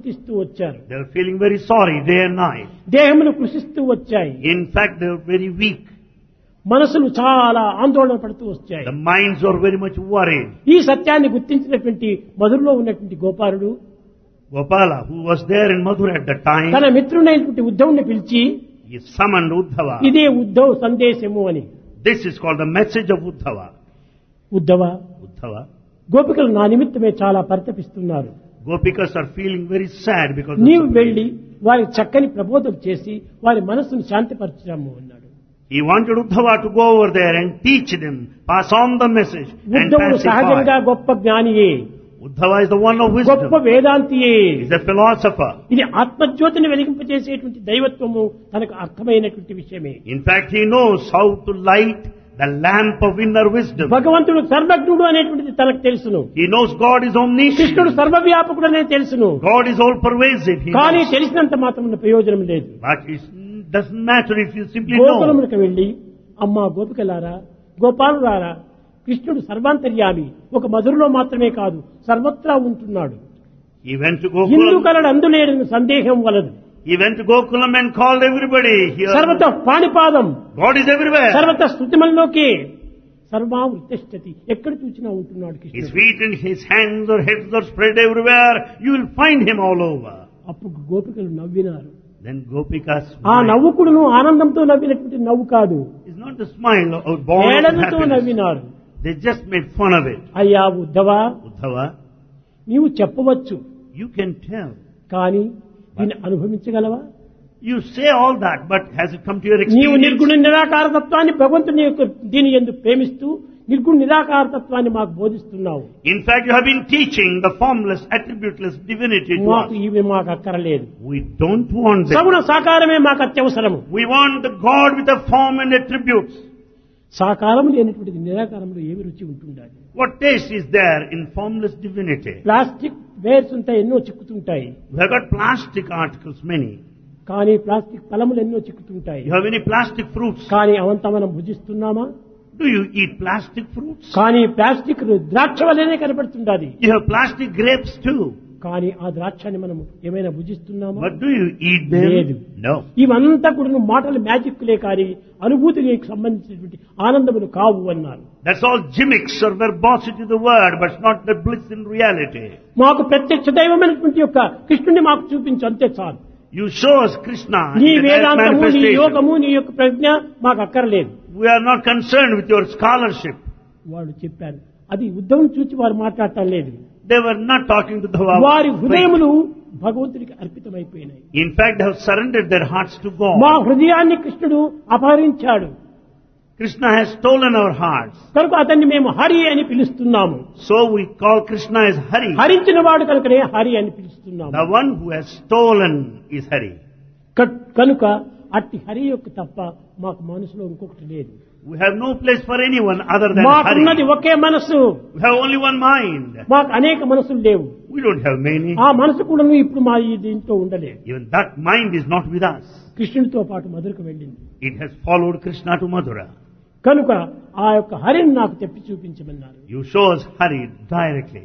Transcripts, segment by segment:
చింతిస్తూ వచ్చారు. They were feeling very sorry day and night. దేహములు కృషిస్తూ వచ్చాయి. In fact, they were very weak. మనసులు చాలా ఆందోళన పడుతూ వచ్చాయి. The minds were very much worried. ఈ సత్యాన్ని గుర్తించినటువంటి మధురలో ఉన్నటువంటి గోపాలుడు Gopala, who was there in Mathura at that time, తన మిత్రుడైనటువంటి ఉద్ధవుని పిలిచి he summoned Uddhava. ఇదే ఉద్ధవ్ సందేశము అని. This is called the message of Uddhava. Uddhava, Uddhava. గోపికలు నా నిమిత్తమే చాలా పరితపిస్తున్నారు. Gopikas are feeling very sad because of నీవు suffering. వెళ్లి వారి చక్కని ప్రబోధం చేసి వారి మనస్సును శాంతిపరచము అన్నాడు. He wanted Uddhava to go over there and teach them, pass on the message and ఉద్ధవుడు సహజంగా pacify. గొప్ప జ్ఞానియే, Uddhava is the one of గొప్ప wisdom. వేదాంతియే. He is a philosopher. ఇది ఆత్మజ్యోతిని వెలిగింపజేసేటువంటి దైవత్వము తనకు అర్థమైనటువంటి విషయమే. In fact, he knows how to light the lamp of inner wisdom. భగవంతుడు సర్వజ్ఞుడు అనేటువంటిది తనకు తెలుసును. He knows God is omniscient. కృష్ణుడు సర్వవ్యాపకుడు అనేది తెలుసును. God is all pervasive. He కానీ knows. తెలిసినంత మాత్రం ప్రయోజనం లేదు. But it doesn't matter if you simply know. గోకులములకు వెళ్లి అమ్మా గోపికలారా, గోపాలులారా, కృష్ణుడు సర్వాంతర్యామి, ఒక మధురలో మాత్రమే కాదు సర్వత్రా ఉంటున్నాడు. He went to Indu Gokulam. కలడు అందులేని సందేహం వలదు. He went to Gokulam and called everybody here. సర్వత పాణిపాదం, God is everywhere. సర్వత స్థుతిమల్లోకి సర్వా ఉత్తిష్టతి, ఎక్కడ చూసినా ఉంటున్నాడు His కృష్ణుడు. feet and his hands or heads are spread everywhere. You will find him all over. అప్పుడు గోపికలు నవ్వినారు. Then Gopikas ఆ smiled. నవ్వుకుడును ఆనందంతో నవ్వినటువంటి నవ్వు కాదు, It's not a smile or born of ఏడలతో happiness. నవ్వినారు. They just made fun of it. అయ్యా ఉద్ధవా, Uddhava, నీవు చెప్పవచ్చు, you can tell. కానీ దీన్ని అనుభవించగలవా? You say all that, but has it come to your నీవు experience? నిర్గుణ నిరాకార తత్వాన్ని భగవంతుని యొక్క దీని ఎందుకు ప్రేమిస్తూ నిర్గుణ నిరాకార తత్వాన్ని మాకు బోధిస్తున్నావు. In fact, you have been teaching the formless, attributeless divinity to మాకు us. ఇవి మాకు అక్కరలేదు. We don't want them. సగుణ సాకారమే మాకు అత్యవసరము. We want the God with a form and attributes. సాకారం లేనటువంటిది నిరాకారంలో ఏమి రుచి ఉంటుండాలి? What taste is there in formless divinity? Plastic wears ఉంటాయి, ఎన్నో చిక్కుతుంటాయి. You have got plastic articles, many. కానీ ప్లాస్టిక్ ఫలములు ఎన్నో చిక్కుతుంటాయి. You have any plastic fruits? కానీ అవంతా మనం భుజిస్తున్నామా? Do you eat plastic fruits? కానీ ప్లాస్టిక్ ద్రాక్ష వల్లనే కనబడుతుండాది. You have plastic grapes too. కానీ ఆ ద్రాక్షని మనం ఏమైనా భుజిస్తున్నామా? But do you eat లేదు. them? No. ఇవంతా కూడా మాటలు మ్యాజిక్లే కానీ అనుభూతికి సంబంధించినటువంటి ఆనందములు కావు అన్నారు. That's all gimmicks or verbosity of the word, but it's not the bliss in reality. మాకు ప్రత్యక్ష దైవమైనటువంటి యొక్క కృష్ణుని మాకు చూపించు, అంతే చాలు. You show us Krishna నీ in the direct వేదాంతము, నీ manifestation. యోగము, నీ యొక్క ప్రజ్ఞ మాకు అక్కర్లేదు. We are not concerned with your scholarship. వాళ్ళు చెప్పారు. అది ఉద్ధవం చూచి వారు మాట్లాడటం లేదు. They were not talking to the వారి హృదయములు భగవంతుడికి అర్పితమైపోయినాయి. In fact, they have surrendered their hearts to మా God. హృదయాన్ని కృష్ణుడు అపహరించాడు Krishna has stolen our hearts. కనుక అతన్ని మేము హరి అని పిలుస్తున్నాము. So we call Krishna as Hari. హరించిన వాడు కనుకనే హరి అని పిలుస్తున్నాము. The one who has stolen is Hari. కనుక అట్టి హరి యొక్క తప్ప మాకు మనసులో ఇంకొకటి లేదు. We have no place for anyone other than మాకున్నది Hari. ఒకే మనసు, We have only one mind. మాకు అనేక మనసులు లేవు. We don't have many. ఆ మనసు కూడా ఇప్పుడు మా ఈ దీంట్లో ఉండలేదు. Even that mind is not with us. కృష్ణుడితో పాటు మధురకు వెళ్ళింది. It has followed Krishna to Mathura. కనుక ఆ యొక్క హరిని నాకు తెప్పి చూపించమన్నారు. You show us Hari directly.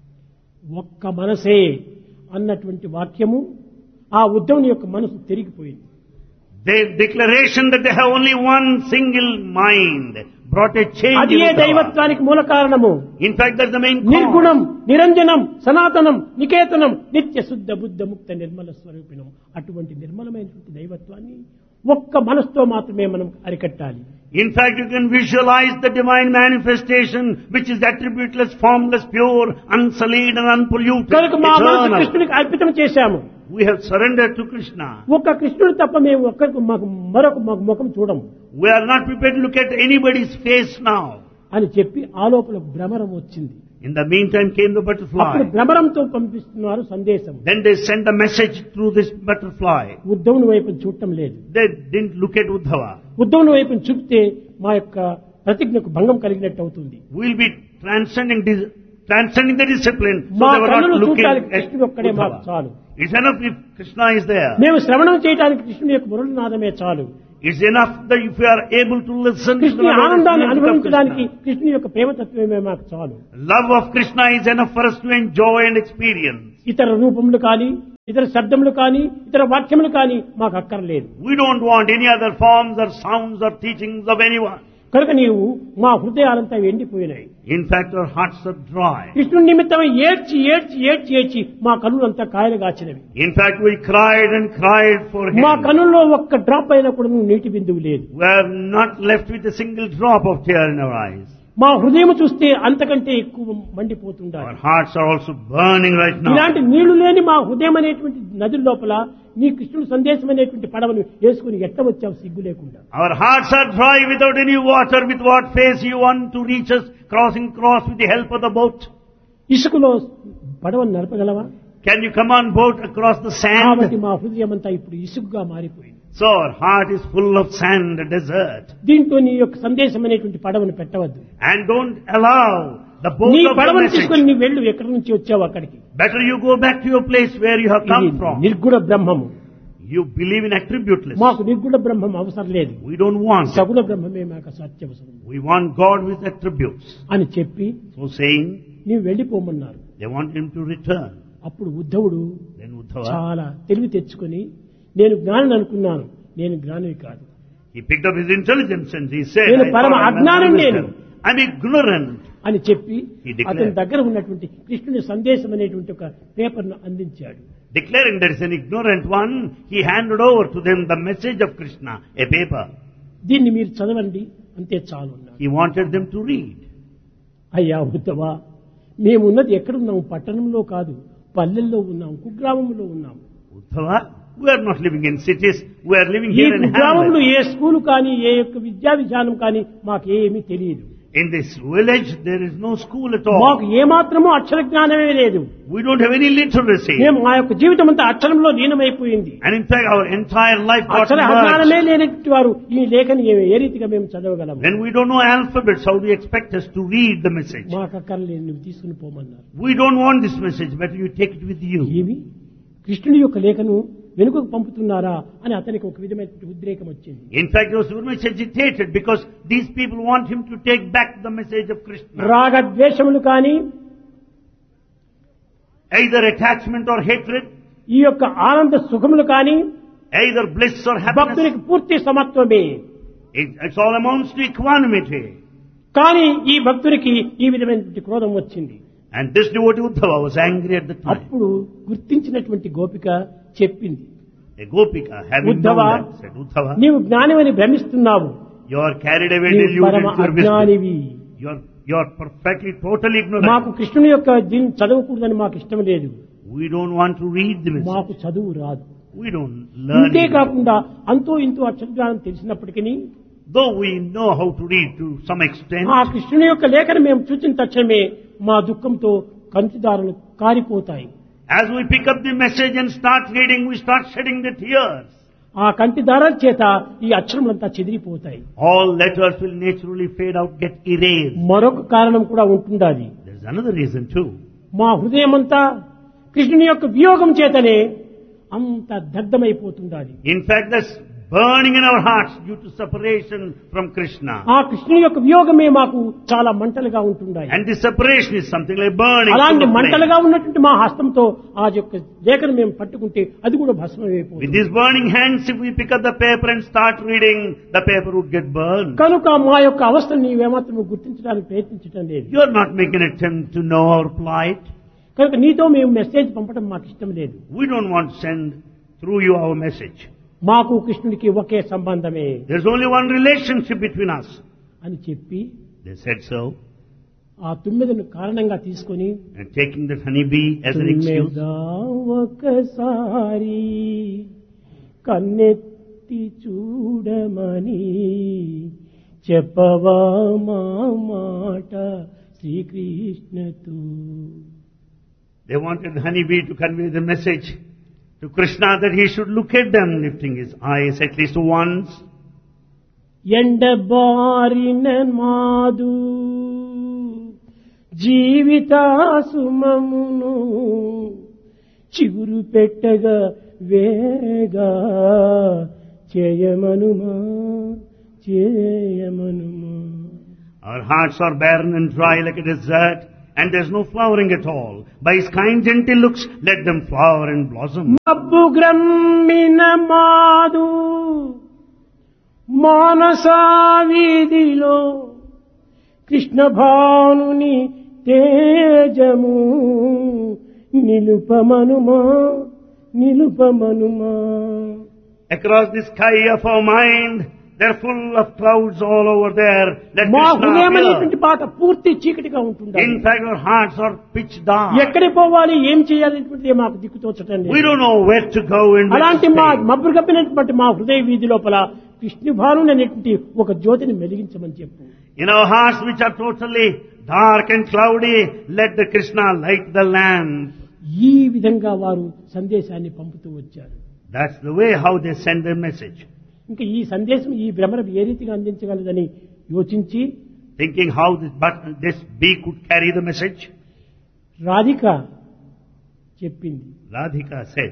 ఒక్క మనసే అన్నటువంటి వాక్యము ఆ ఉద్ధవుని యొక్క మనసు తిరిగిపోయింది. Their declaration that they have only one single mind brought a change అది in ఏ Uddhava. దైవత్వానికి మూల కారణము. In fact, that's the main cause. నిర్గుణం, నిరంజనం, సనాతనం, నికేతనం, నిత్య శుద్ధ బుద్ధ ముక్త నిర్మల స్వరూపిణం. అటువంటి నిర్మలమైనటువంటి దైవత్వాన్ని ఒక్క మనసుతో మాత్రమే మనం అరికట్టాలి. In fact, you can visualize the divine manifestation which is attributeless, formless, pure, unsullied and unpolluted, కనుక మా మనసు eternal. కృష్ణునికి అర్పితం చేశాము. We have surrendered to Krishna. ఒక్క కృష్ణుడు తప్ప మేము ఒక్కరికి మరొక ముఖం చూడము We are not prepared to look at anybody's face now. అని చెప్పి ఆ లోపల భ్రమరం వచ్చింది. In the meantime came the అప్పుడు butterfly. భ్రమరంతో పంపిస్తున్నారు సందేశం. Then they sent the message through this butterfly. ఉద్ధవుని వైపు చూడటం లేదు. They didn't look at Uddhava. ఉద్ధవుని వైపు చూపితే మా యొక్క ప్రతిజ్ఞకు భంగం కలిగినట్టు అవుతుంది. We'll be transcending the discipline. So మా they were కన్నులు not looking చూడటానికి at కృష్ణుడు ఒక్కడే మాకు Uddhava. చాలు. It's enough if Krishna is there. మేము శ్రవణం చేయడానికి కృష్ణుని యొక్క మురళనాదమే చాలు. It's enough that if we are able to listen to the కృష్ణుని ఆనందాన్ని music of అనుభవించడానికి Krishna. కృష్ణుని యొక్క ప్రేమతత్వమే మాకు చాలు. Love of Krishna is enough for us to enjoy and experience. ఇతర రూపములు కానీ ఇతర శబ్దములు కానీ ఇతర వాక్యములు కానీ మాకు అక్కర్లేదు. We don't want any other forms or sounds or teachings of anyone. కనుక నీవు మా హృదయాలంతా ఎండిపోయినాయి. In fact, our hearts are dry. కృష్ణుని నిమిత్తం ఏడ్చి ఏడ్చి ఏడ్చి ఏడ్చి మా కన్నులంతా కాయలు కాచినవి. In fact, we cried and cried for him. మా కన్నుల్లో ఒక్క డ్రాప్ అయినా కూడా నీటి బిందువు లేదు. We are not left with a single drop of tear in our eyes. మా హృదయం చూస్తే అంతకంటే ఎక్కువ మండిపోతుండాలి. Our hearts are also burning right now. ఇలాంటి నీళ్లు లేని మా హృదయం అనేటువంటి నది లోపల నీ కృష్ణుడి సందేశం అనేటువంటి పడవను వేసుకుని ఎట్ట వచ్చావు సిగ్గు లేకుండా. Our hearts are dry without any water. With what face you want to reach us, crossing with the help of the boat? ఇసుకలో పడవను నడపగలవా? Can you come on boat across the కాబట్టి sand? మా హృదయం అంతా ఇప్పుడు ఇసుకగా మారిపోయింది. So our heart is full of sand, a desert. దీంతో నీ యొక్క సందేశం అనేటువంటి పడవను పెట్టవద్దు. And don't allow the boat నీ of your పడవను message. తీసుకొని నీ వెళ్ళు, ఎక్కడి నుంచి వచ్చావు అక్కడికి. Better you go back to your place where you have ఇది come from. నిర్గుణ బ్రహ్మము. You believe in attributeless. మాకు నిర్గుణ బ్రహ్మం అవసరం లేదు. We don't want it. సగుణ బ్రహ్మమే మాకు సత్యవసరం We want God with attributes. అని చెప్పి So saying, నీవు వెళ్ళిపోమన్నారు. they want him to return. అప్పుడు ఉద్ధవుడు Then Uddhava, చాలా తెలివి తెచ్చుకొని నేను జ్ఞానం అనుకున్నాను, నేను జ్ఞానివి కాదు. he picked up his intelligence and he said, నేను I పరమ thought I'm అజ్ఞానం an నేను. wisdom. I'm ignorant. అని చెప్పి He declared. అతని దగ్గర ఉన్నటువంటి కృష్ణుని సందేశం అనేటువంటి ఒక పేపర్ను అందించాడు. Declaring there is an ignorant one, he handed over to them the message of Krishna, a paper. దీన్ని మీరు చదవండి అంతే చాలు అన్నాడు. He wanted them to read. అయ్యా ఉద్ధవా, మేమున్నది ఎక్కడున్నాము? పట్టణంలో కాదు, పల్లెల్లో ఉన్నాం, కుగ్రామంలో ఉన్నాం. Uddhava, we are not living in cities, we are living ఈ here in కుగ్రామంలో hamlets. A school కానీ ఏ యొక్క విద్యా విధానం కానీ మాకేమీ తెలియదు. In this village, there is no school at all. మాకు ఏమాత్రమూ అక్షర జ్ఞానమే లేదు. We don't have any literacy. మేము మా యొక్క జీవితం అంతా అక్షరంలో లీనమైపోయింది. And in fact, our entire life got Akshara merged. అజ్ఞానమే లేనటువంటి వారు ఈ లేఖని ఏ రీతిగా మేము చదవగలము? When we don't know alphabets, how do you expect us to read the message? మాకు అక్కర్లేదు, నువ్వు తీసుకుని పోమన్నారు. We don't want this message, better you take it with you. ఏమి కృష్ణుడి యొక్క లేఖను వెనుకకు పంపుతున్నారా అని అతనికి ఒక విధమైన ఉద్రేకం వచ్చింది. In fact, he was very much agitated because these people want him to take back the message of Krishna. రాగద్వేషములు కానీ Either attachment or hatred, ఈ యొక్క ఆనంద సుఖములు కానీ either bliss or happiness. భక్తునికి పూర్తి సమత్వమే. It's all amounts to equanimity. కానీ ఈ భక్తునికి ఈ విధమైనటువంటి క్రోధం వచ్చింది. And this devotee Uddhava was angry at the time. అప్పుడు గుర్తించినటువంటి గోపిక చెప్పింది, A Gopika, having known Uddhava, that, said, Uddhava, నీవు జ్ఞానమని భ్రమిస్తున్నావు, you are carried away, నీవు deluded పరమ with your wisdom. అజ్ఞానివి. You are perfectly, totally ignorant. మాకు కృష్ణుని యొక్క దీన్ని చదవకూడదని మాకు ఇష్టం లేదు. We don't want to read the message. మాకు చదువు రాదు. We don't learn. ఇంతే it. కాకుండా అంతో ఇంతో అక్షరజ్ఞానం తెలిసినప్పటికీ Though we know how to read to some extent, ఆ కృష్ణుని యొక్క లేఖను మేము చూచిన తక్షణమే మా దుఃఖంతో కంటిదారులు కారిపోతాయి. as we pick up the message and start reading, we start shedding the tears. ఆ కంటిదారాల చేత ఈ అక్షరములంతా చెదిరిపోతాయి. All letters will naturally fade out, get erased. మరొక కారణం కూడా ఉంటుండాలి. There's another reason too. మా హృదయమంతా కృష్ణుని యొక్క వియోగం చేతనే అంత దగ్ధమైపోతుండాలి. In fact, there's burning in our hearts due to separation from Krishna. ఆ కృష్ణుని యొక్క వియోగమే మాకు చాలా మంటలుగా ఉంటుండాలి. And this separation is something like burning. అలాంటి full of మంటలుగా flame. ఉన్నటువంటి మా హస్తంతో ఆ యొక్క లేఖను మేము పట్టుకుంటే అది కూడా With భస్మమైపోతుంది. these burning hands, if we pick up the paper and start reading, the paper would get burned. కనుక మా యొక్క అవస్థను నీవేమాత్రం గుర్తించడానికి ప్రయత్నించడం లేదు. You are not making an attempt to know our plight. కనుక నీతో మేము మెసేజ్ పంపడం మాకు ఇష్టం లేదు. We don't want to send through you our message. మాకు కృష్ణుడికి ఒకే సంబంధమే There's only one relationship between us. అని చెప్పి They said so. ఆ తుమ్మెదను కారణంగా తీసుకొని And taking that honeybee as an excuse. తుమ్మెదా ఒకసారి కన్నెత్తి చూడమని చెప్పవా మా మాట శ్రీకృష్ణతో. They wanted the honeybee to convey the message to Krishna that he should look at them, lifting his eyes at least once. ఎండబారిన మాదు జీవితాసుమమును చిగురు పెట్టగా వేగా చేయమనుమా చేయమనుమా. Our hearts are barren and dry like a desert, and there's no flowering at all. By his kind gentle looks, let them flower and blossom. మబ్బు గ్రమ్మిన మాదు మానసా వీధిలో కృష్ణ భానుని తేజము నిలుపమనుమా నిలుపమనుమా. Across the sky of our mind, they're full of clouds all over there. Let మా Krishna హృదయమైనటువంటి appear. పాట పూర్తి చీకటిగా ఉంటుంది. In fact, our hearts are pitch dark. ఎక్కడికి పోవాలి, ఏం చేయాలనేటువంటిది మాకు దిక్కుతోచటం We లేదు. don't know where to go and where అలాంటి to మా stay. మబ్బు కప్పినటువంటి మా హృదయ వీధి లోపల కృష్ణభాను అనేటువంటి ఒక జ్యోతిని వెలిగించమని చెప్పు. In our hearts which are totally dark and cloudy, let the Krishna light the lamp. ఈ విధంగా వారు సందేశాన్ని పంపుతూ వచ్చారు. That's the way how they send their message. ఇంకా ఈ సందేశం ఈ భ్రమర ఏ రీతిగా అందించగలదని యోచించి Thinking how this bee could carry the message, Radhika చెప్పింది, Radhika said,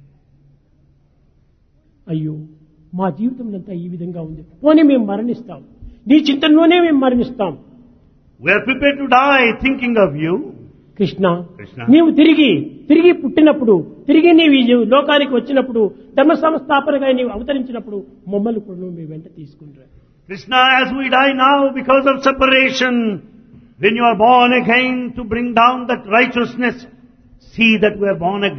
అయ్యో మా జీవితం అంతా ఈ విధంగా ఉంది, పోనీ మేము మరణిస్తాం, నీ చింతనలోనే మేము మరణిస్తాం. we are prepared to die thinking of you. Krishna, Krishna. నీవు తిరిగి పుట్టినప్పుడు, తిరిగి నీవు ఈ లోకానికి వచ్చినప్పుడు, ధర్మ సంస్థాపనగా నీవు అవతరించినప్పుడు మమ్మల్ని కూడా నువ్వు మీ వెంట తీసుకుంటారు. Krishna, as we die now because of separation, when you are born again to bring down that righteousness, see that we are born again.